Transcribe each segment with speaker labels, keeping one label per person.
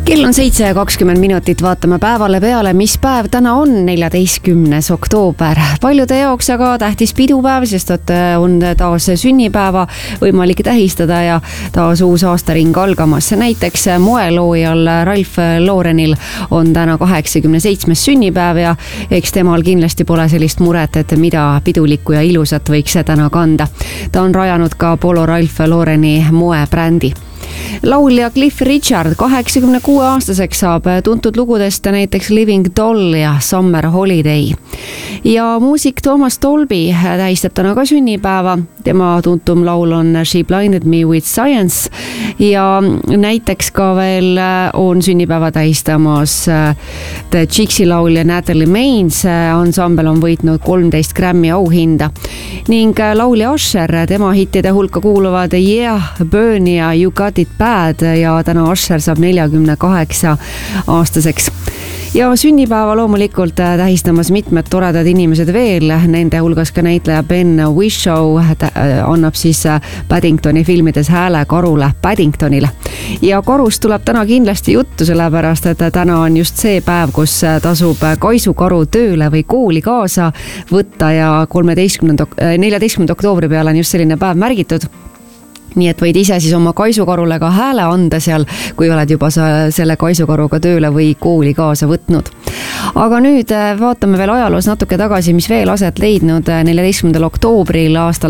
Speaker 1: Kell on 7:20, vaatame päevale peale, mis päev täna on, 14. oktoober. Paljude jaoks aga tähtis pidupäev, sest on taas sünnipäeva võimalik tähistada ja taas uus aastaring algamas. Näiteks moeloojal Ralph Laurenil on täna 87. sünnipäev ja eks temal kindlasti pole sellist muret, et mida pidulikku ja ilusat võiks täna kanda. Ta on rajanud ka Polo Ralph Laureni moebrändi. Laulja Cliff Richard 86-aastaseks saab, tuntud lugudest näiteks Living Doll ja Summer Holiday. Ja muusik Toomas Tolby tähistab täna ka sünnipäeva. Tema tuntum laul on She Blinded Me With Science ja näiteks ka veel on sünnipäeva tähistamas The Chicksi laulja Natalie Maines. Ansambel on võitnud 13 Grammy auhinda ning laulja Usher, tema hittide hulka kuuluvad Yeah, Burn ja You Got It Bad ja täna Usher saab 48-aastaseks. Ja sünnipäeva loomulikult tähistamas mitmed toredad inimesed veel, nende hulgas ka näitleja Ben Whishaw annab siis Paddingtoni filmides hääle karule Paddingtonile. Ja karust tuleb täna kindlasti juttu, sellepärast et täna on just see päev, kus tasub kaisukaru tööle või kooli kaasa võtta ja 14. oktoobri peale on just selline päev märgitud. Nii et võid ise siis oma kaisukarule ka hääle anda seal, kui oled juba selle kaisukaruga tööle või kooli kaasa võtnud. Aga nüüd vaatame veel ajaloos natuke tagasi, mis veel aset leidnud. 14. oktoobril aastal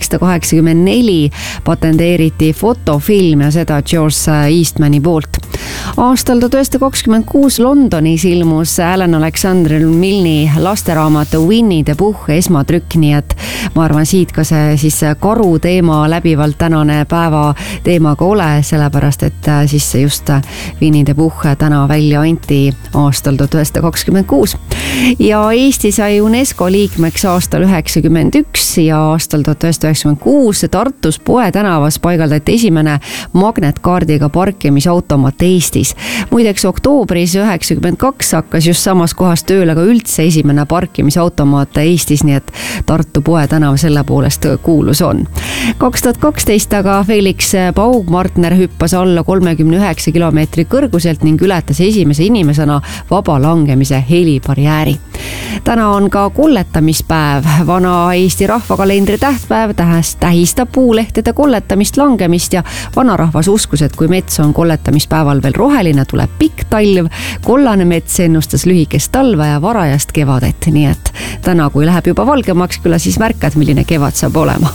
Speaker 1: 1884 patenteeriti fotofilm ja seda George Eastmani poolt. Aastal 1926 Londonis ilmus Alan Alexander Milne'i lasteraamat Winnie the Pooh esmatrükk, nii et ma arvan siit ka see siis karu teema läbivalt tänane päeva teemaga ole, sellepärast et siis just Winnie the Pooh täna välja anti aastal 1926. Ja Eesti sai UNESCO liikmeks aastal 1991 ja aastal 1996 Tartus Poe tänavas paigaldati esimene magnetkaardiga parkimisautomaat Eestis. Muideks oktoobris 1992 hakkas just samas kohas tööle ka üldse esimene parkimisautomaat Eestis, nii et Tartu Poe tänav selle poolest kuulus on. 2012 aga Felix Baumgartner hüppas alla 39 kilomeetri kõrguselt ning ületas esimese inimesena vaba langemise helibarjääri. Täna on ka kolletamispäev, vana Eesti rahvakalendri tähtpäev tähistab puulehtede kolletamist, langemist ja vanarahvas uskus, et kui mets on kolletamispäeval veel roheline, tuleb pikk talv, kollane mets ennustas lühikest talve ja varajast kevadet, nii et täna, kui läheb juba valgemaks, küll siis märkad, milline kevad saab olema.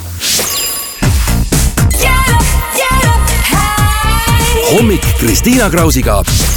Speaker 2: Hommik Kristiina Krausiga